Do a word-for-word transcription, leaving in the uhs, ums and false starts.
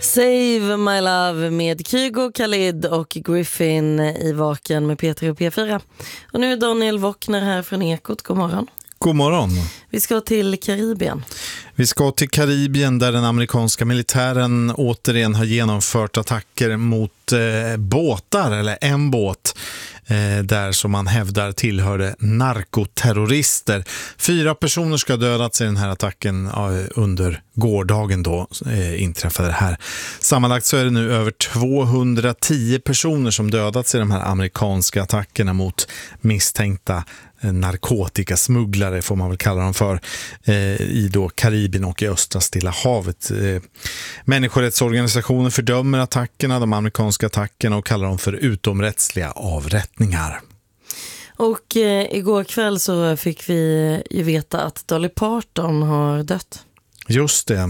Save My Love med Kygo, Khalid och Griffin i Vaken med P tre och P fyra. Och nu är Daniel Wockner här från Ekot. God morgon. God morgon. Vi ska till Karibien. Vi ska till Karibien där den amerikanska militären återigen har genomfört attacker mot eh, båtar, eller en båt eh, där som man hävdar tillhörde narkoterrorister. Fyra personer ska ha dödats i den här attacken eh, under gårdagen då eh, inträffade det här. Sammanlagt så är det nu över tvåhundratio personer som dödats i de här amerikanska attackerna mot misstänkta narkotikasmugglare får man väl kalla dem för eh, i då Karibien och i östra Stilla havet. Eh, människorättsorganisationer fördömer attackerna, de amerikanska attackerna, och kallar dem för utomrättsliga avrättningar. Och eh, igår kväll så fick vi ju veta att Dolly Parton har dött. Just det.